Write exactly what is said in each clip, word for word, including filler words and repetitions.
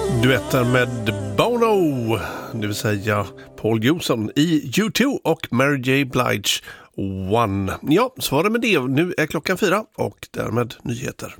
Duetter med Bono, det vill säga Paul Gilson i U två och Mary J. Blige One. Ja, så var det med det. Nu är klockan fyra och därmed nyheter.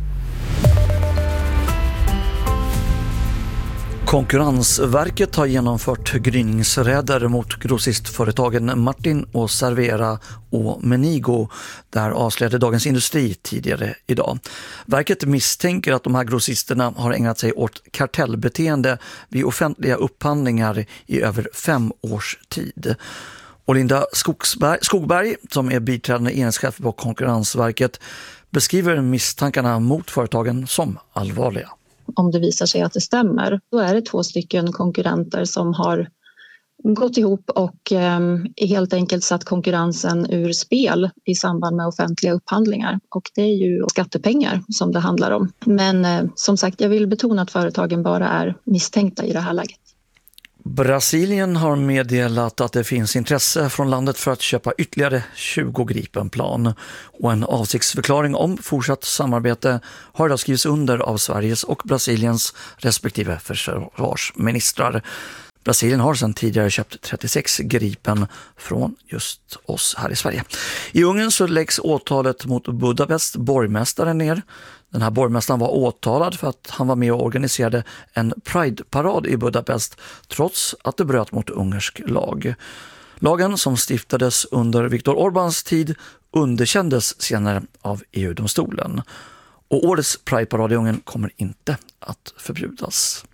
Konkurrensverket har genomfört gryningsräder mot grossistföretagen Martin och Servera och Menigo. Där avslöjade Dagens Industri tidigare idag. Verket misstänker att de här grossisterna har ägnat sig åt kartellbeteende vid offentliga upphandlingar i över fem års tid. Och Linda Skogsberg, Skogberg, som är biträdande enhetschef på Konkurrensverket, beskriver misstankarna mot företagen som allvarliga. Om det visar sig att det stämmer, då är det två stycken konkurrenter som har gått ihop och eh, helt enkelt satt konkurrensen ur spel i samband med offentliga upphandlingar. Och det är ju skattepengar som det handlar om. Men eh, som sagt, jag vill betona att företagen bara är misstänkta i det här läget. Brasilien har meddelat att det finns intresse från landet för att köpa ytterligare tjugo Gripenplan, och en avsiktsförklaring om fortsatt samarbete har idag skrivits under av Sveriges och Brasiliens respektive försvarsministrar. Brasilien har sedan tidigare köpt trettiosex Gripen från just oss här i Sverige. I Ungern så läggs åtalet mot Budapest borgmästaren ner. Den här borgmästaren var åtalad för att han var med och organiserade en Pride-parad i Budapest trots att det bröt mot ungersk lag. Lagen som stiftades under Viktor Orbáns tid underkändes senare av E U-domstolen. Och årets Pride-parad i Ungern kommer inte att förbjudas.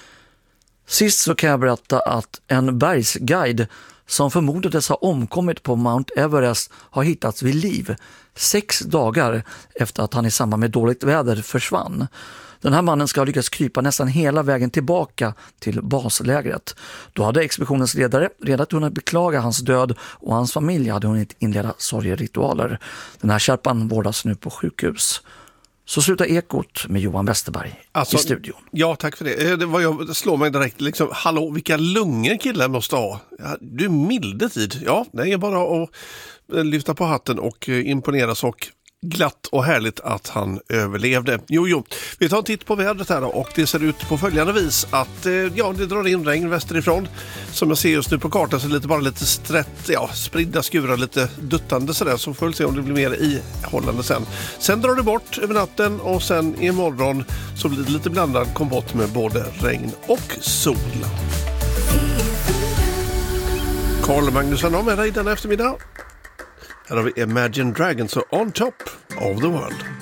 Sist så kan jag berätta att en bergsguide som förmodades ha omkommit på Mount Everest har hittats vid liv sex dagar efter att han i samband med dåligt väder försvann. Den här mannen ska ha lyckats krypa nästan hela vägen tillbaka till baslägret. Då hade expeditionens ledare redan hunnit beklaga hans död och hans familj hade hunnit inleda sorgeritualer. Den här kärpan vårdas nu på sjukhus. Så slutar Ekot med Johan Westerberg alltså, i studion. Ja, tack för det. Det, var jag, det slår mig direkt. Liksom, hallå, vilka lungor killar måste ha. Du är milde tid. Ja, det är bara att lyfta på hatten och imponeras, och glatt och härligt att han överlevde. Jo, jo. Vi tar en titt på vädret här då, och det ser ut på följande vis att ja, det drar in regn västerifrån. Som jag ser just nu på kartan så är det lite, bara lite strätt, ja, spridda skurar, lite duttande sådär, så får vi se om det blir mer ihållande sen. Sen drar det bort över natten och sen imorgon så blir det lite blandad kompott med både regn och sol. Carl Magnusson har med dig denna eftermiddag. Här har vi Imagine Dragons och On Top of the World.